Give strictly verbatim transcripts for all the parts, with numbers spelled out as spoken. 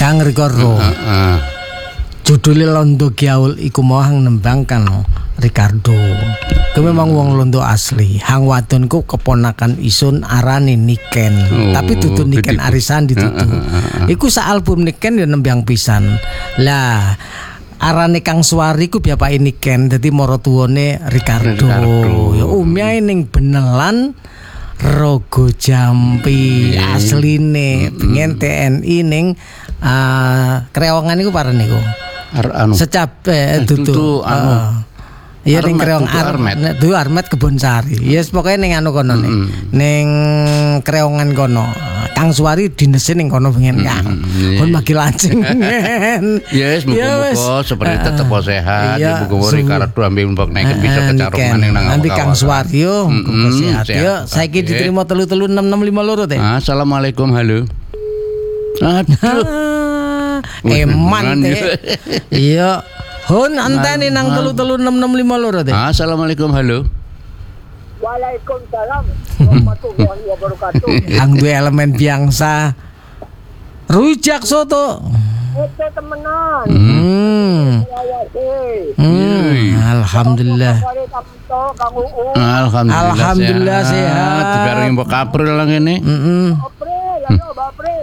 Kang Ricardo. Heeh. Judule Londo Giaul iku mau hang nembang kan Ricardo. Ku memang wong Londo asli. Hang wadonku keponakan isun arane Niken. Oh, Tapi dudu Niken gede. arisan ditutu. Iku sak album Niken ya nembang pisan. Lah arane Kang Suwari ku bapake Niken dadi maratuwane Ricardo. Ricardo. Ya umiae ning Benelan Rogo Jampi asline pengen T N I ning uh, Kreongan iku parane niku. Ar anu. Secap eh, dudu Dudu, anu. Iya ning Armet, Kreong dudu Armet. Armet. Dudu Armet Kebonsari. Yes pokoke ning anu kono ning. Ning Kreongan kono. Kang Suwari dinese ning kono pengen Kang. Kon magi lancing. Yes, muga-muga seperti tetep sehat. Muga-muga Ricardo ambil mbok naik bisa kecaruman ning nang. Nanti Kang Suwari yo muga sehat. sehat. Yo saiki diterima telu telu enam enam lima loro teh. Assalamualaikum, halo. Aduh. Eman teh. Iya. Hun anteni nang telu telu enam enam lima loro teh. Assalamualaikum, halo. Waalaikumsalam warahmatullahi wabarakatuh. Ang duwe elemen biangsa. Rujak soto. Itu temenan. Hmm. Hmm. Alhamdulillah. Alhamdulillah. Alhamdulillah sehat. Dibareng mbok April lang ngene. Heeh. April, ayo April.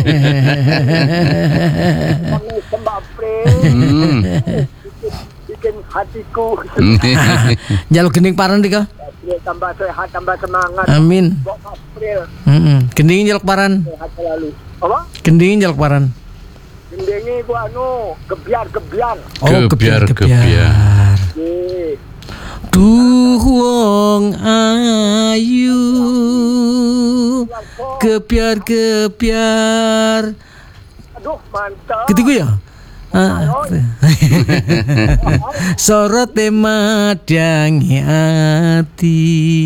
Kami sembah April. Hmm. Bikin hatiku Jaluk gening paran dika. ya, tambah sehat, tambah semangat. Amin. Bok April Heeh. Gending jaluk paran. sehat selalu. Apa? Gending jaluk paran. Gendenge ku anu gebiar-gebiar. Oh, Gebiar, gebiar. Nggih. Duh wong ayu gebiar gebiar. Aduh, mantap. Ketiku ya. Ah. Sorot madangi ati.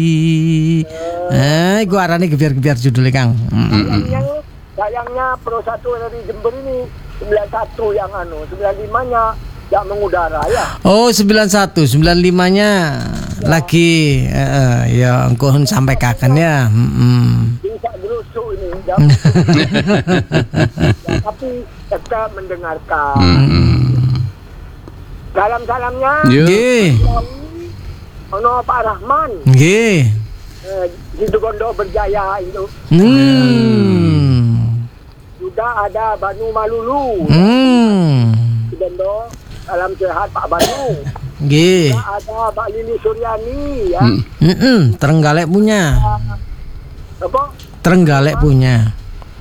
Eh, gua arane gebiar-gebiar judulnya Kang. Sayangnya, sayangnya Pro satu dari Jember ini sembilan satu yang anu, sembilan lima-nya tidak mengudara ya. Oh, sembilan satu, sembilan lima-nya lagi eh, eh, ya engko sampai kakan ya. Heeh. Bisa gerusuk ini. Ya. Ya, tapi tetap mendengarkan. Salam-salamnya. Nggih. Ono Pak Rahman. Nggih. Eh, di Dugondo Berjaya itu. Hmm. Juga ada Banu Malulu. Hmm. Di Dugondo. Salam sehat Pak Banu. Nggih. Juga ada Pak Lili Suryani ya. Heeh, Trenggalek punya. Apa? Trenggalek punya.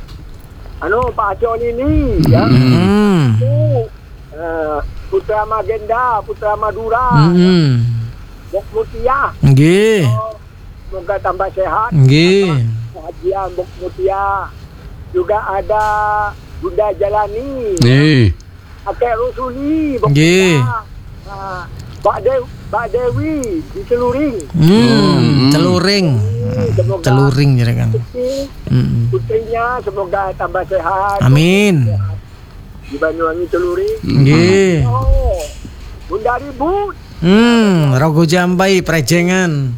Anu Pak Aco Lili ya. Hmm. Itu eh, Putra Magenda, Putra Madura, Hmm. Bok Mutia. Nggih. Semoga tambah sehat. Nggih. Bahagia Bok Mutia. Juga ada Bunda Jalani. Nih. Kakek Rusuli. Bok Nggih. Mutia. Nah, Pak Dew, Pak Dewi di Celuring. Hmm. Celuring. Semoga Celuring jadi Kang. putri, Hmm. putrinya semoga tambah sehat. Amin. Di Banyuwangi Celuring. Nggih. Oh, Bunda Ribut. Hmm, Rogo Jambai prejengan.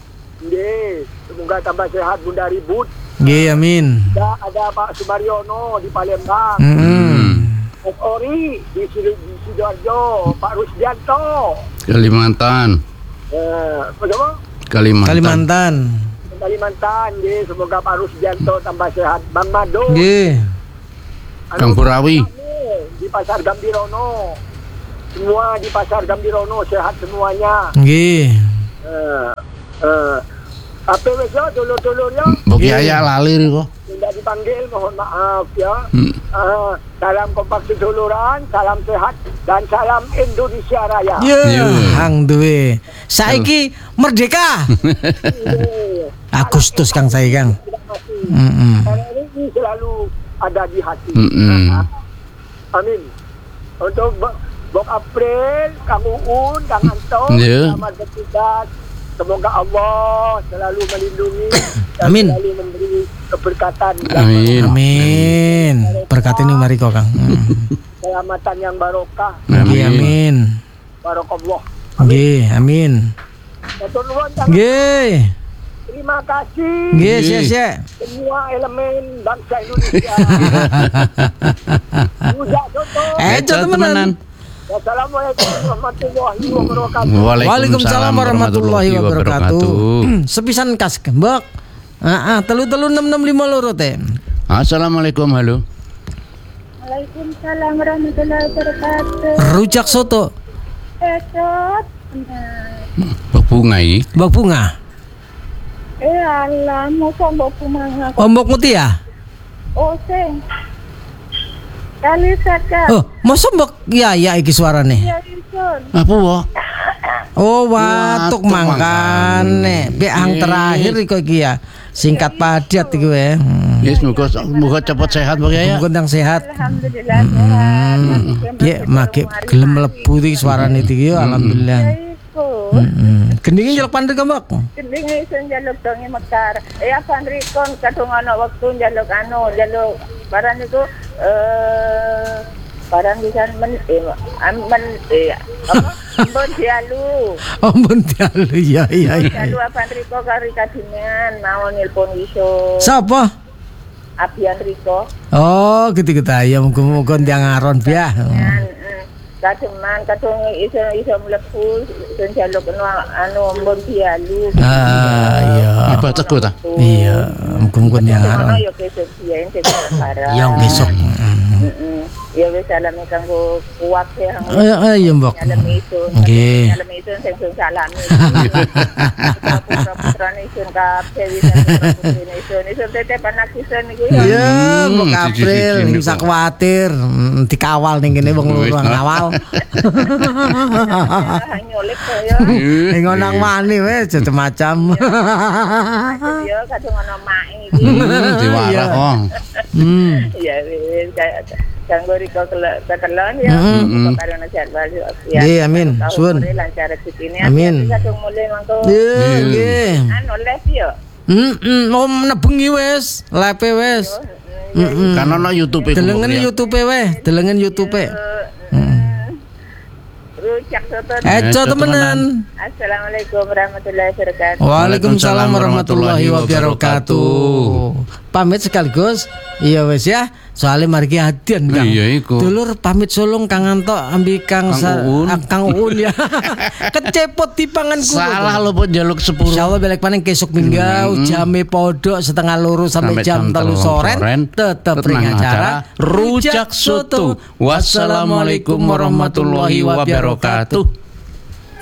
Nggih, semoga tambah sehat Bunda Ribut. Nggih, amin. Ada, ada Pak Sumaryono di Palembang. Hmm. Mas Ori di, Sido- di Sidoarjo, Pak Rusdianto. Kalimantan. Eh, apa? Kalimantan. Kalimantan. Kalimantan, nggih, semoga Pak Rusdianto tambah sehat. Bang Mado. Nggih. Anu, Kang Purawi. di Pasar Gambirono. Semua di Pasar Gambirono sehat semuanya. Nggih. Eh, eh, apa wes ya, dulur-dulur ya? Mbok Yaya lali kok. Tidak dipanggil, mohon maaf ya. Hmm. Eh, salam kompak seduluran, salam sehat, dan salam Indonesia Raya. Ya, Yo. hang duwe. Saiki merdeka. Eh, Agustus Kang saya Kang. tidak mati. Heeh. R R I selalu ada di hati. Mm-mm. Amin. Untuk Bo- Bok April, Kang Uun, Kang Anto, Ya. selamat bertugas. Semoga Allah selalu melindungi dan Amin. selalu memberi keberkatan yang Amin. Amin. Berkat ini mari kok Kang. Hmm. keselamatan yang barokah. Nggih, amin. Barokallah. Nggih, amin. Matur nuwun, Kang. Nggih. Terima kasih Nggih, sia-sia. semua elemen bangsa Indonesia. Eco temenan. Assalamualaikum warahmatullahi wabarakatuh. Waalaikumsalam warahmatullahi wabarakatuh. Sepisan kas Mbok. Heeh, telu-telu enam enam lima loro teh. Assalamualaikum, halo. Waalaikumsalam warahmatullahi wabarakatuh. Rujak soto. Esot. Mbok Bunga iki. Mbok Bunga. Eh alah, mau mbok bunga. Oh, Mbok Mutia. Oh, sing. Kali sakat. Oh, masa Mbok ya ya iki suarane. Ya isun. Apa wae? Oh, watuk Watuk mangkane. Be ang terakhir iku iki ya. Singkat padat iki wae. Yes, muga muga cepet sehat Mbok ya. Muga ndang sehat. Alhamdulillah sehat. Ya, make gelem mlebu iki suarane iki yo alhamdulillah. Heeh. Gendinge njaluk pandhe Mbok. Gendinge isun njaluk donge mekar. Eh apa rikon kadung ana wektu njaluk anu, njaluk barang itu eh barang bisa men eh men eh apa? Mbon dialu. Oh, mbon dialu ya ya. Dialu apa riko kari kadingan mau nelpon iso. Sapa? Abian Riko. Oh, gitu-gitu ya muga-muga ndang aron biah. Kademan kadung iso iso mlebu iso njaluk anu mbon dialu. Ah, iya. Apa teguh ta? Iya, muga-muga ndang aron. Yo besok biyen barang. Yang besok. Heeh. Ya wis salame kanggo kuat ya. Eh, eh, iya Mbok. Salame iso. Nggih. Salame iso sing sing salame. Putra-putrane iso kabeh wis iso iso tete panak iso niku ya. Iya, Mbok April ning sak kuwatir dikawal ning kene wong loro ngawal. Nyolek ya. Ning nang wani wis macam. Ya kadung ana mak iki. Diwarak kok. Hmm. Ya wis kanggo Riko kekelon ya. Karo jadwal ya. Nggih, amin. Suwun. Lancar rezekine. Amin. Kadung mulai mangko. Nggih. Anu les yo. Heeh, om nebengi wis, lepe wis. Heeh. Kan ana YouTube iku. Delengen YouTube wae, delengen YouTube. Rujak soto. Eco temenan. Assalamualaikum warahmatullahi wabarakatuh. Waalaikumsalam warahmatullahi wabarakatuh. Pamit sekaligus. Iya wis ya. Soale margi adian Kang. Iya iku. Dulur pamit sulung Kang Anto ambi Kang Kang Uun ya. Kecepot di pangan kulo. Salah lho pun njaluk sepuluh. Insyaallah balik paling kesuk minggu jame podok setengah loro sampai jam telu sore tetep ring acara Rujak Soto. Wassalamualaikum warahmatullahi wabarakatuh.